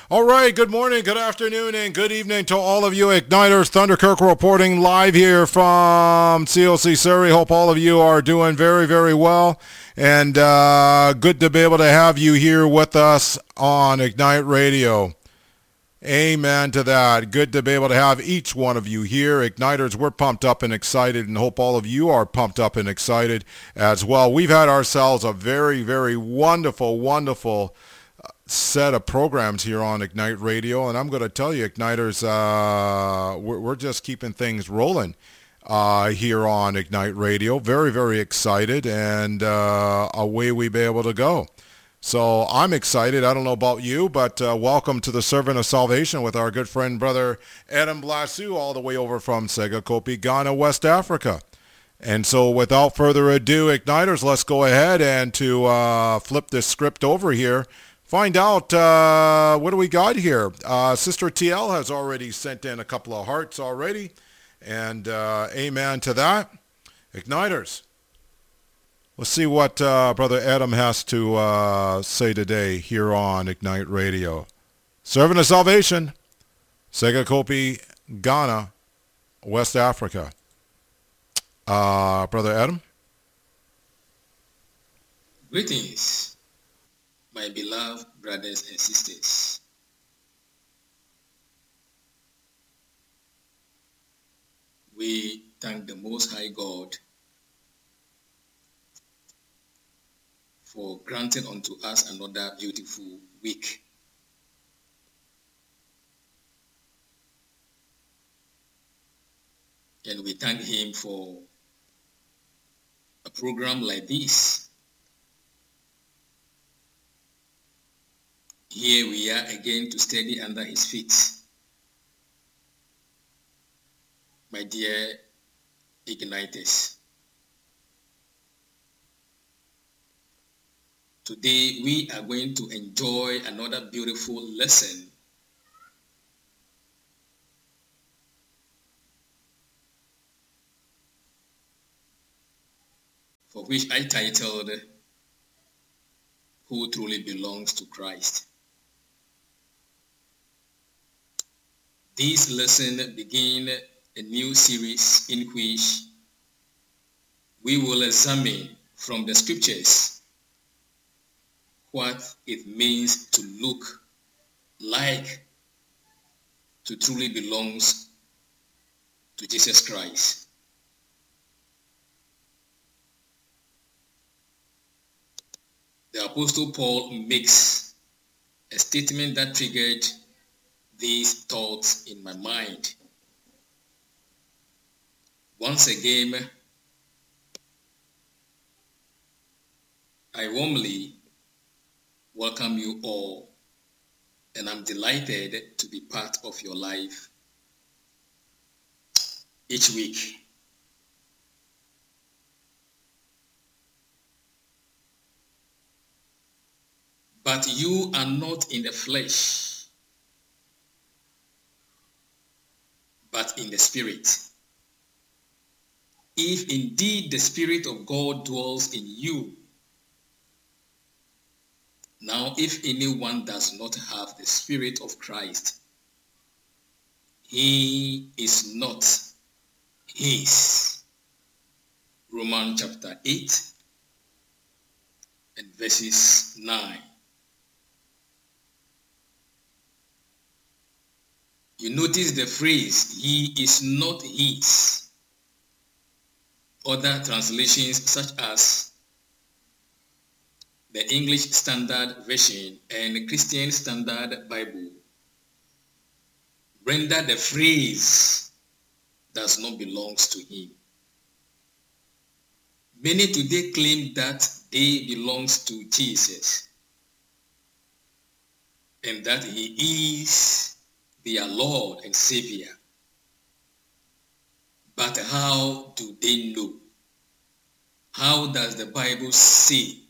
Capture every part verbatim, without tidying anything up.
All right, good morning, good afternoon, and good evening to all of you Igniters. Thunder Kirk reporting live here from C O C Surrey. Hope all of you are doing very, very well. And uh, good to be able to have you here with us on Ignite Radio. Amen to that. Good to be able to have each one of you here. Igniters, we're pumped up and excited, and hope all of you are pumped up and excited as well. We've had ourselves a very, very wonderful, wonderful set of programs here on Ignite Radio, and I'm going to tell you, Igniters, uh, we're, we're just keeping things rolling uh, here on Ignite Radio. Very, very excited, and uh, away we be able to go. So I'm excited. I don't know about you, but uh, welcome to the Servant of Salvation with our good friend, Brother Adam Blasu, all the way over from Segakopi, Ghana, West Africa. And so without further ado, Igniters, let's go ahead and to uh, flip this script over here. Find out uh, what do we got here. Uh, Sister T L has already sent in a couple of hearts already. And uh, amen to that. Igniters. Let's see what uh, Brother Adam has to uh, say today here on Ignite Radio. Servant of Salvation, Segakopi, Ghana, West Africa. Uh, Brother Adam? Greetings, my beloved brothers and sisters. We thank the Most High God for granting unto us another beautiful week. And we thank him for a program like this. Here we are again to study under his feet. My dear Igniters, today we are going to enjoy another beautiful lesson for which I titled, Who Truly Belongs to Christ. This lesson begins a new series in which we will examine from the scriptures what it means to look like to truly belongs to Jesus Christ. The Apostle Paul makes a statement that triggered these thoughts in my mind. Once again, I warmly welcome you all, and I'm delighted to be part of your life each week. But you are not in the flesh, but in the Spirit. If indeed the Spirit of God dwells in you. Now, if anyone does not have the Spirit of Christ, he is not his. Romans chapter eight and verses nine. You notice the phrase, he is not his. Other translations such as the English Standard Version and Christian Standard Bible render the phrase does not belong to him. Many today claim that they belong to Jesus and that he is their Lord and Savior. But how do they know? How does the Bible say?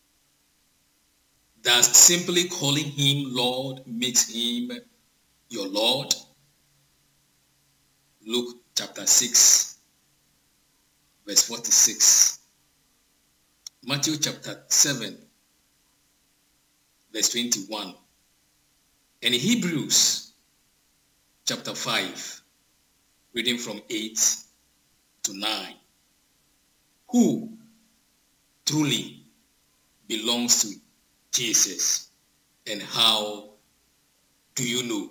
Does simply calling him Lord makes him your Lord? Luke chapter six, verse forty-six. Matthew chapter seven, verse twenty-one. And Hebrews chapter five, reading from eight to nine. Who truly belongs to Jesus, and how do you know?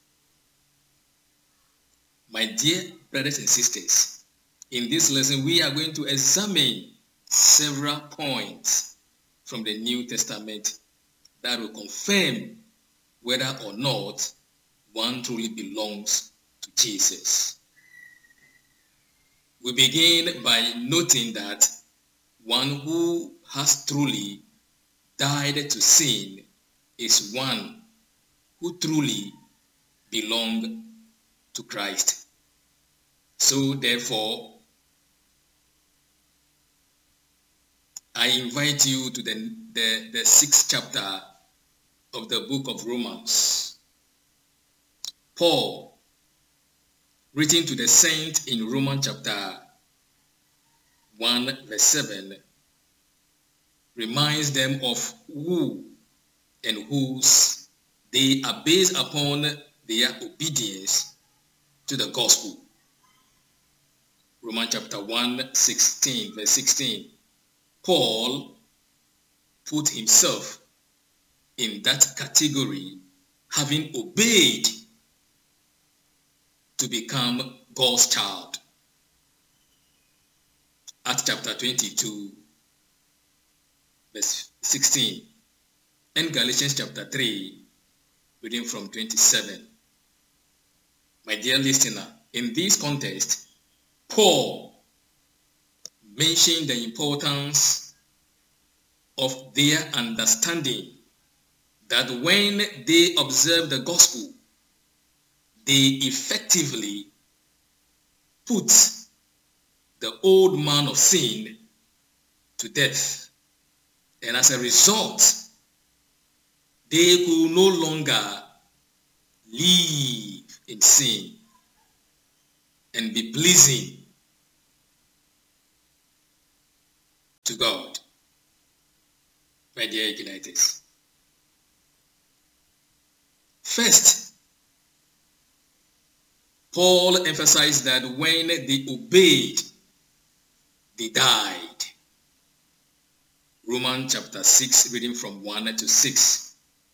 My dear brothers and sisters, in this lesson we are going to examine several points from the New Testament that will confirm whether or not one truly belongs to Jesus. We begin by noting that one who has truly died to sin is one who truly belongs to Christ. So therefore, I invite you to the, the, the sixth chapter of the book of Romans. Paul, written to the saint in Romans chapter one verse seven, reminds them of who and whose they are based upon their obedience to the gospel. Romans chapter one, sixteen, verse sixteen. Paul put himself in that category, having obeyed to become God's child. Acts chapter twenty-two, verse sixteen. And Galatians chapter three, reading from twenty-seven. My dear listener, in this context, Paul mentioned the importance of their understanding that when they observe the gospel, they effectively put the old man of sin to death. And as a result, they could no longer live in sin and be pleasing to God. My dear Igniters. First, Paul emphasized that when they obeyed, they died. Romans chapter six, reading from one to six.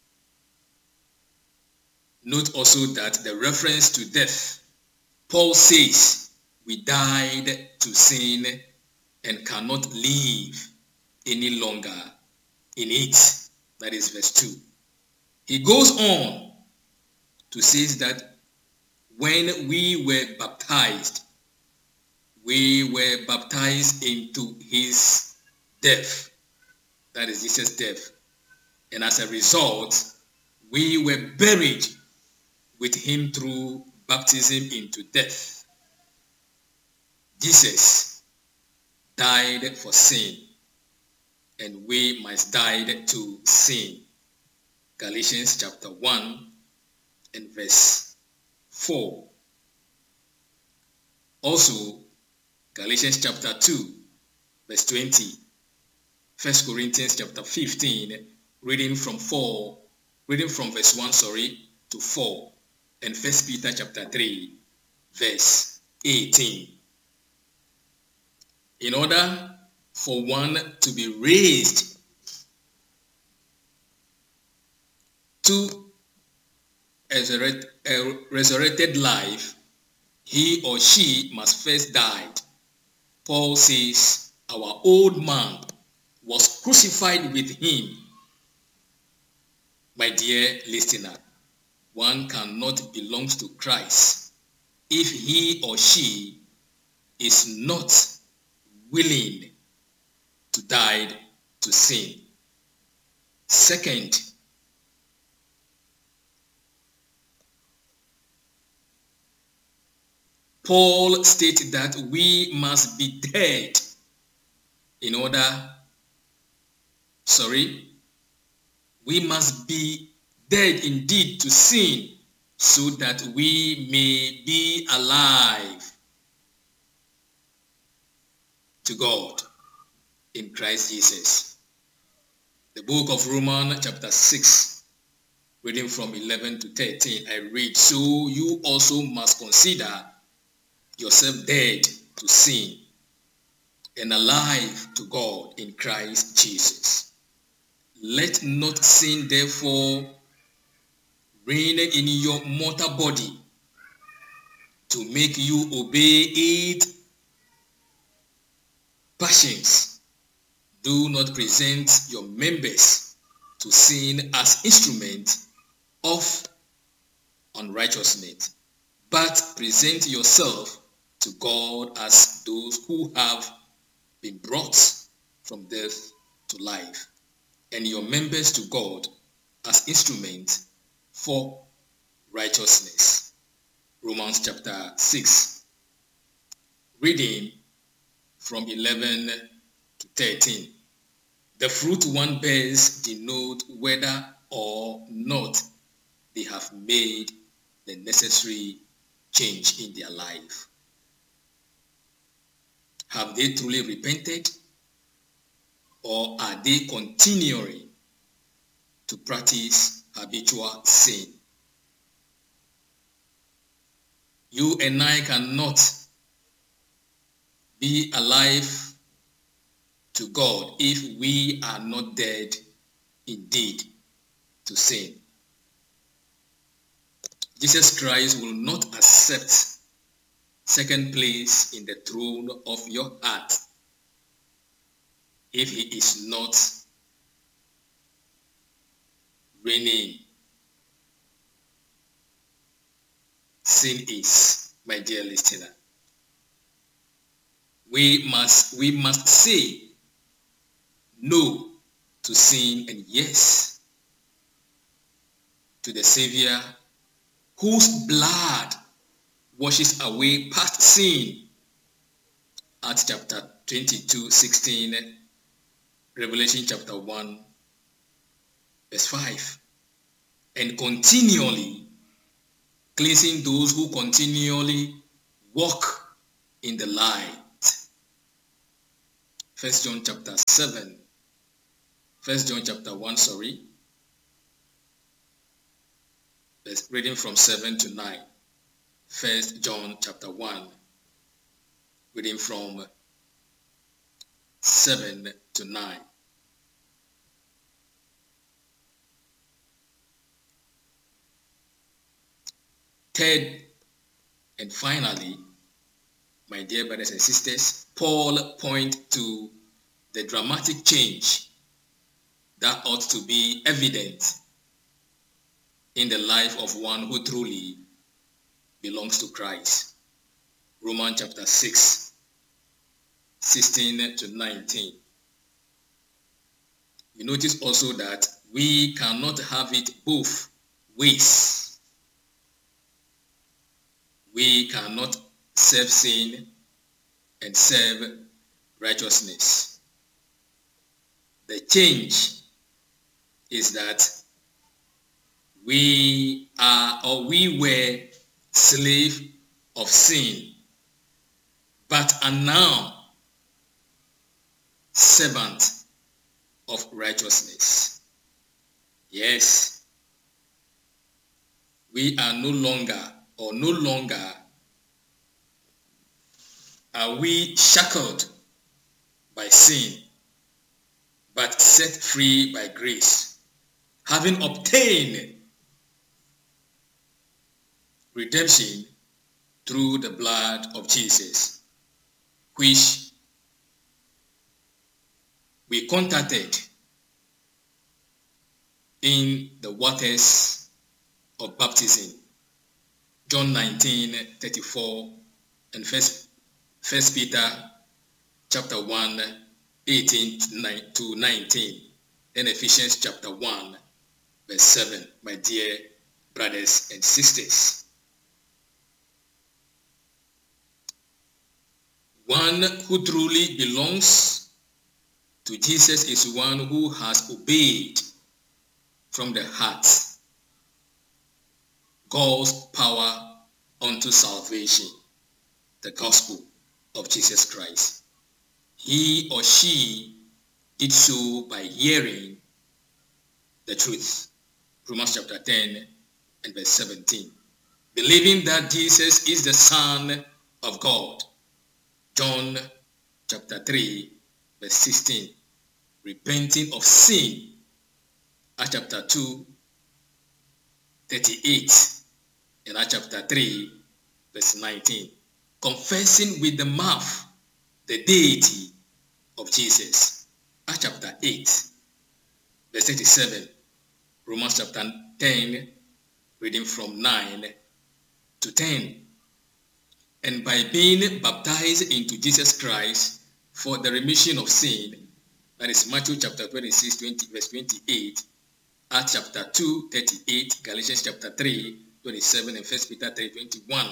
Note also that the reference to death, Paul says, we died to sin and cannot live any longer in it. That is verse two. He goes on to say that when we were baptized, we were baptized into his death. That is Jesus' death. And as a result, we were buried with him through baptism into death. Jesus died for sin, and we must die to sin. Galatians chapter one and verse four. Also, Galatians chapter two, verse twenty. First Corinthians chapter fifteen, reading from four, reading from verse one, sorry, to four. And First Peter chapter three, verse eighteen. In order for one to be raised to a resurrected life, he or she must first die. Paul says our old man was crucified with him. My dear listener, one cannot belong to Christ if he or she is not willing to die to sin. Second, Paul stated that we must be dead in order, sorry, we must be dead indeed to sin so that we may be alive to God in Christ Jesus. The book of Romans chapter six, Reading from eleven to thirteen, I read, "So you also must consider yourself dead to sin and alive to God in Christ Jesus. Let not sin therefore reign in your mortal body to make you obey its passions. Do not present your members to sin as instruments of unrighteousness, but present yourself to God as those who have been brought from death to life, and your members to God as instruments for righteousness." Romans chapter six, reading from eleven to thirteen. The fruit one bears denote whether or not they have made the necessary change in their life. Have they truly repented, or are they continuing to practice habitual sin? You and I cannot be alive to God if we are not dead indeed to sin. Jesus Christ will not accept second place in the throne of your heart if he is not reigning. Sin is, my dear listener. We must, we must say no to sin and yes to the Savior whose blood washes away past sin. Acts chapter twenty-two, sixteen, Revelation chapter one, verse five. And continually cleansing those who continually walk in the light. First John chapter seven. First John chapter one, sorry. Let's reading from seven to nine. First John chapter one, reading from seven to nine. Third and finally, my dear brothers and sisters, Paul points to the dramatic change that ought to be evident in the life of one who truly belongs to Christ. Romans chapter six, sixteen to nineteen. You notice also that we cannot have it both ways. We cannot serve sin and serve righteousness. The change is that we are, or we were, slave of sin, but are now servant of righteousness. Yes, we are no longer, or no longer are we shackled by sin, but set free by grace, having obtained redemption through the blood of Jesus, which we contacted in the waters of baptism. John nineteen, thirty-four, and First, First Peter chapter one, eighteen to nineteen, and Ephesians chapter one, verse seven, my dear brothers and sisters. One who truly belongs to Jesus is one who has obeyed from the heart God's power unto salvation, the gospel of Jesus Christ. He or she did so by hearing the truth Romans chapter ten and verse seventeen. Believing that Jesus is the Son of God. John chapter three verse sixteen. Repenting of sin. Acts chapter two thirty-eight and Acts chapter three verse nineteen. Confessing with the mouth the deity of Jesus. Acts chapter eight verse thirty-seven. Romans chapter ten reading from nine to ten. And by being baptized into Jesus Christ for the remission of sin, that is Matthew chapter twenty-six, twenty, verse twenty-eight, Acts chapter two, thirty-eight, Galatians chapter three, twenty-seven, and First Peter three, twenty-one.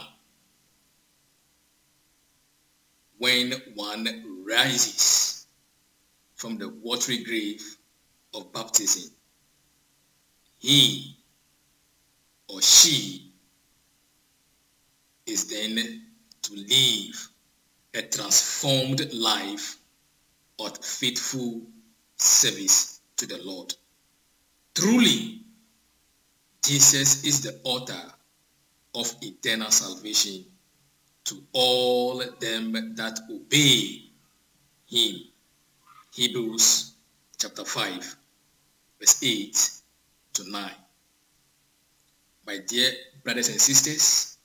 When one rises from the watery grave of baptism, he or she is then to live a transformed life of faithful service to the Lord. Truly, Jesus is the author of eternal salvation to all them that obey him. Hebrews chapter five, verse eight to nine. My dear brothers and sisters,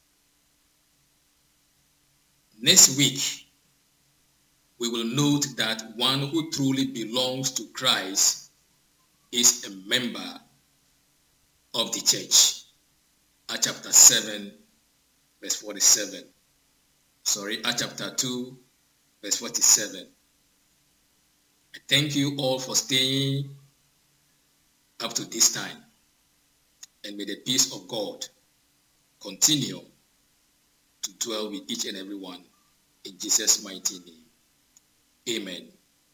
next week, we will note that one who truly belongs to Christ is a member of the church. Acts chapter seven, verse forty-seven. Sorry, Acts chapter two, verse forty-seven. I thank you all for staying up to this time. And may the peace of God continue to dwell with each and every one. In Jesus' mighty name. Amen.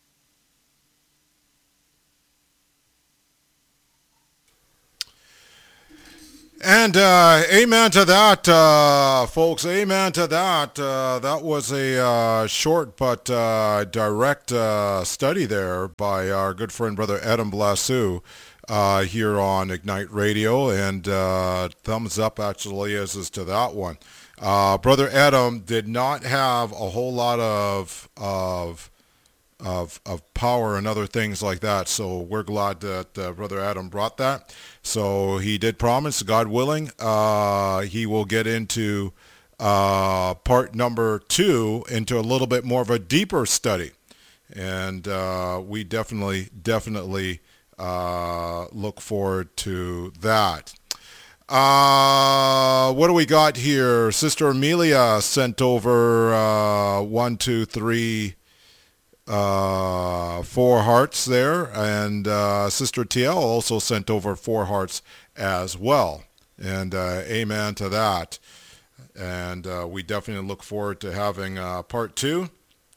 And uh, amen to that, uh, folks. Amen to that. Uh, that was a uh, short but uh, direct uh, study there by our good friend, Brother Adam Blasu, uh, here on Ignite Radio. And uh, thumbs up, actually, as is to that one. Uh, Brother Adam did not have a whole lot of of of of power and other things like that, so we're glad that uh, Brother Adam brought that. So he did promise, God willing, uh, he will get into uh, part number two, into a little bit more of a deeper study, and uh, we definitely definitely uh, look forward to that. Uh, what do we got here? Sister Amelia sent over uh, one, two, three, uh, four hearts there, and uh, Sister T L also sent over four hearts as well. And uh, amen to that. And uh, we definitely look forward to having uh, part two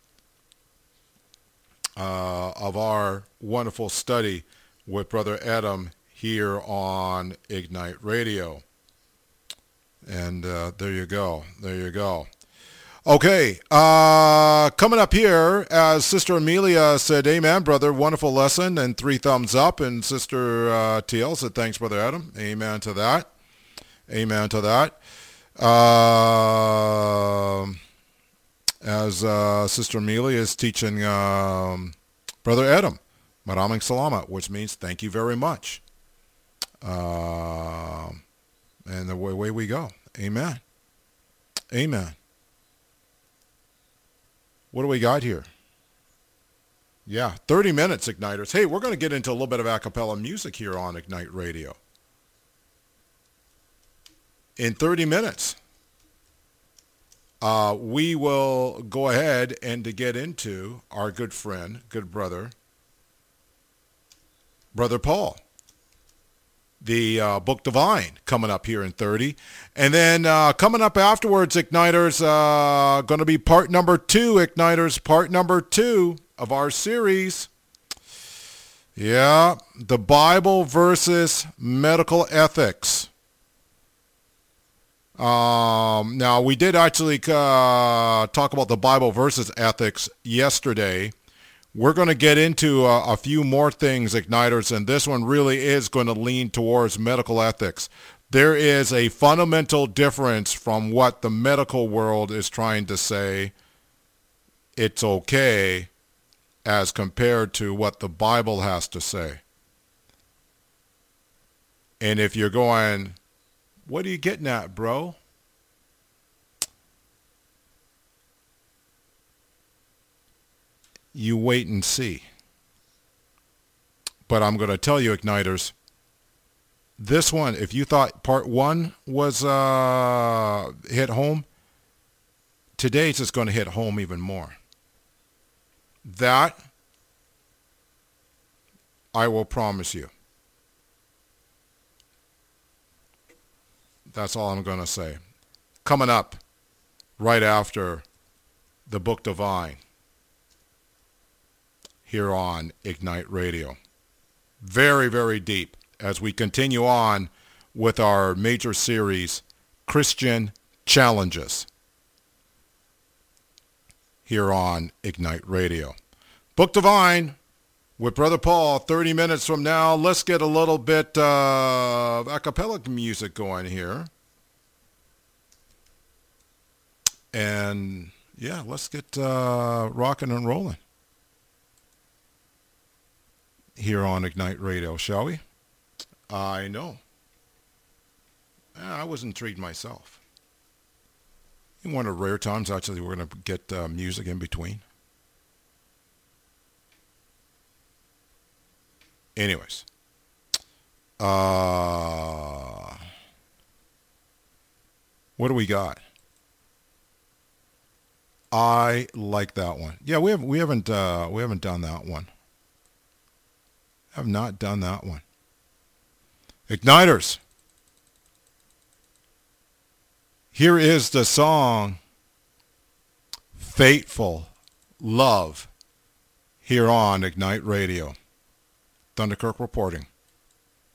uh, of our wonderful study with Brother Adam here on Ignite Radio. And uh, there you go. There you go. Okay, uh, coming up here, as Sister Amelia said, amen, brother, wonderful lesson, and three thumbs up. And Sister uh, T L said, thanks, Brother Adam. Amen to that. Amen to that. Uh, as uh, Sister Amelia is teaching um, Brother Adam, Maraming Salamat, which means thank you very much. Uh, and the way, way we go. Amen. Amen. What do we got here? Yeah, thirty minutes, Igniters. Hey, we're going to get into a little bit of a cappella music here on Ignite Radio. In thirty minutes, uh, we will go ahead and to get into our good friend, good brother, Brother Paul. The uh, Book Divine coming up here in thirty. And then uh, coming up afterwards, Igniters, uh, going to be part number two, Igniters, part number two of our series. Yeah, the Bible versus medical ethics. Um, now, we did actually uh, talk about the Bible versus ethics yesterday We're going to get into a, a few more things, Igniters, and this one really is going to lean towards medical ethics. There is a fundamental difference from what the medical world is trying to say it's okay as compared to what the Bible has to say. And if you're going, what are you getting at, bro? You wait and see. But I'm going to tell you, Igniters, this one, if you thought part one was uh, hit home, today's just going to hit home even more. That, I will promise you. That's all I'm going to say. Coming up right after the Book Divine here on Ignite Radio. Very, very deep as we continue on with our major series, Christian Challenges, here on Ignite Radio. Book Divine with Brother Paul, thirty minutes from now. Let's get a little bit uh, of a cappella music going here. And, yeah, let's get uh, rocking and rolling here on Ignite Radio, shall we? I know. I was intrigued myself. In one of the rare times, actually, we're going to get uh, music in between. Anyways. Uh, what do we got? I like that one. Yeah, we haven't we haven't uh, we haven't done that one. Have not done that one. Igniters. Here is the song Fateful Love here on Ignite Radio. Thunderkirk reporting.